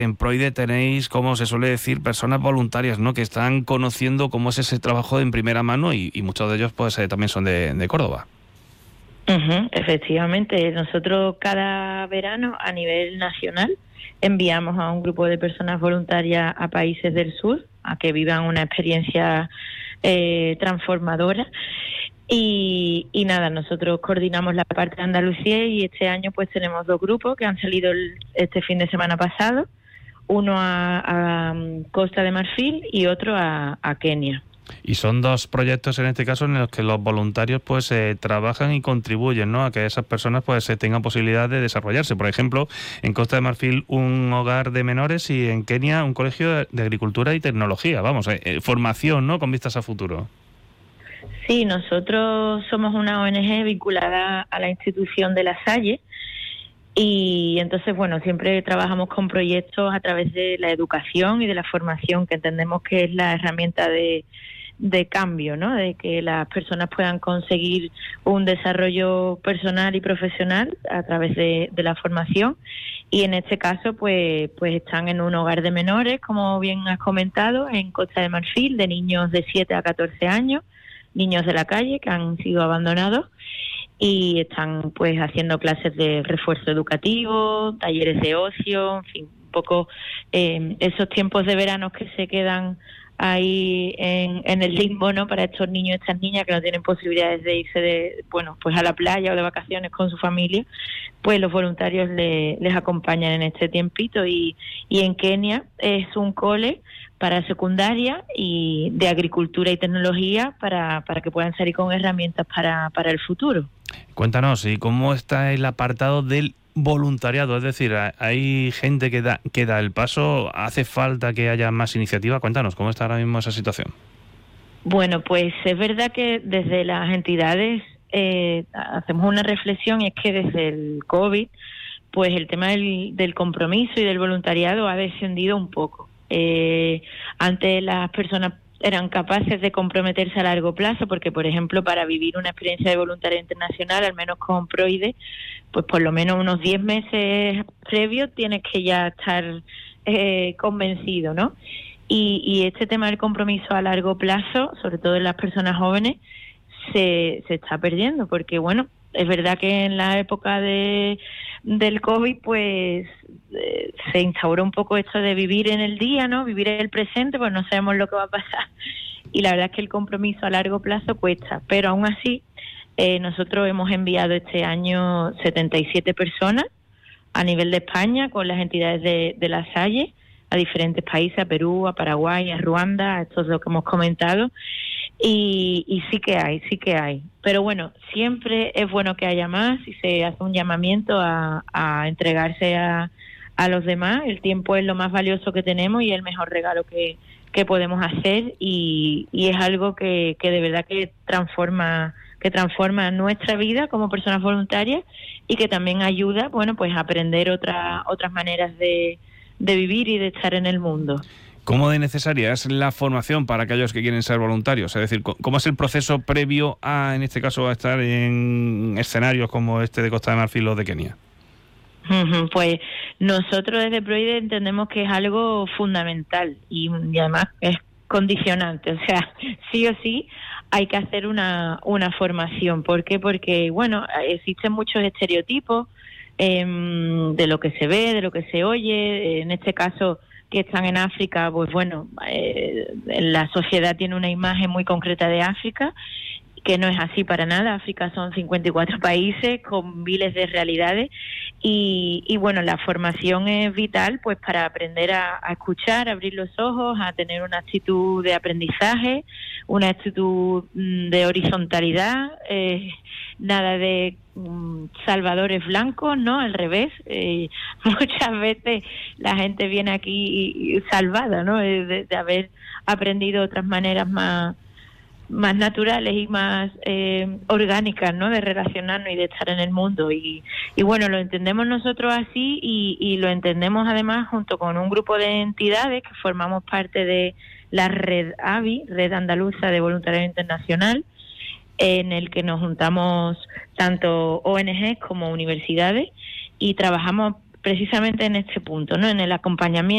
En Proide tenéis, como se suele decir, personas voluntarias, ¿no?, que están conociendo cómo es ese trabajo en primera mano y muchos de ellos pues también son de Córdoba. Efectivamente, nosotros cada verano a nivel nacional enviamos a un grupo de personas voluntarias a países del sur a que vivan una experiencia transformadora. Y nada, nosotros coordinamos la parte de Andalucía y este año pues tenemos 2 grupos que han salido este fin de semana pasado, uno a Costa de Marfil y otro a Kenia. Y son 2 proyectos en este caso en los que los voluntarios pues trabajan y contribuyen, ¿no?, a que esas personas pues tengan posibilidad de desarrollarse. Por ejemplo, en Costa de Marfil un hogar de menores y en Kenia un colegio de agricultura y tecnología. Vamos, formación, ¿no?, con vistas a futuro. Sí, nosotros somos una ONG vinculada a la institución de La Salle y entonces, bueno, siempre trabajamos con proyectos a través de la educación y de la formación, que entendemos que es la herramienta de cambio, ¿no?, de que las personas puedan conseguir un desarrollo personal y profesional a través de la formación. Y en este caso, pues están en un hogar de menores, como bien has comentado, en Costa de Marfil, de niños de 7 a 14 años, niños de la calle que han sido abandonados, y están pues haciendo clases de refuerzo educativo, talleres de ocio, en fin, un poco esos tiempos de verano que se quedan ahí en el limbo, ¿no?, para estos niños y estas niñas que no tienen posibilidades de irse pues a la playa o de vacaciones con su familia, pues los voluntarios les acompañan en este tiempito. Y en Kenia es un cole para secundaria y de agricultura y tecnología para que puedan salir con herramientas para el futuro. Cuéntanos, ¿y cómo está el apartado del voluntariado? Es decir, ¿hay gente que da el paso? ¿Hace falta que haya más iniciativa? Cuéntanos, ¿cómo está ahora mismo esa situación? Bueno, pues es verdad que desde las entidades hacemos una reflexión, y es que desde el COVID, pues el tema del compromiso y del voluntariado ha descendido un poco. Antes las personas eran capaces de comprometerse a largo plazo, porque, por ejemplo, para vivir una experiencia de voluntariado internacional, al menos con Proide, pues por lo menos unos 10 meses previos tienes que ya estar convencido, ¿no? Y este tema del compromiso a largo plazo, sobre todo en las personas jóvenes, se está perdiendo, porque, bueno, es verdad que en la época del COVID, pues se instauró un poco esto de vivir en el día, ¿no?, vivir en el presente, pues no sabemos lo que va a pasar. Y la verdad es que el compromiso a largo plazo cuesta, pero aún así nosotros hemos enviado este año 77 personas a nivel de España con las entidades de La Salle a diferentes países, a Perú, a Paraguay, a Ruanda, a estos dos que hemos comentado, y sí que hay. Pero bueno, siempre es bueno que haya más y se hace un llamamiento a entregarse a los demás. El tiempo es lo más valioso que tenemos y el mejor regalo que podemos hacer, y es algo que de verdad que transforma nuestra vida como personas voluntarias, y que también ayuda, bueno, pues a aprender otras maneras de vivir y de estar en el mundo. ¿Cómo de necesaria es la formación para aquellos que quieren ser voluntarios? Es decir, ¿cómo es el proceso previo a, en este caso, a estar en escenarios como este de Costa de Marfil o de Kenia? Pues nosotros desde Proide entendemos que es algo fundamental y además es condicionante, o sea, sí o sí hay que hacer una formación. ¿Por qué? Porque, bueno, existen muchos estereotipos de lo que se ve, de lo que se oye. En este caso, que están en África, pues bueno, la sociedad tiene una imagen muy concreta de África, que no es así para nada. África son 54 países con miles de realidades, y bueno, la formación es vital pues para aprender a escuchar, a abrir los ojos, a tener una actitud de aprendizaje, una actitud de horizontalidad, nada de salvadores blancos, ¿no? Al revés, muchas veces la gente viene aquí salvada, ¿no? De haber aprendido otras maneras más naturales y más orgánicas, ¿no?, de relacionarnos y de estar en el mundo. Y bueno, lo entendemos nosotros así, y lo entendemos además junto con un grupo de entidades que formamos parte de la Red AVI, Red Andaluza de Voluntariado Internacional, en el que nos juntamos tanto ONGs como universidades y trabajamos precisamente en este punto, ¿no?, en el acompañamiento